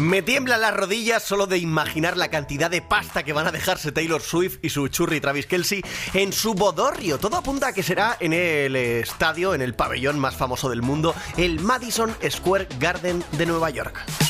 Me tiemblan las rodillas solo de imaginar la cantidad de pasta que van a dejarse Taylor Swift y su churri Travis Kelce en su bodorrio. Todo apunta a que será en el estadio, en el pabellón más famoso del mundo, el Madison Square Garden de Nueva York.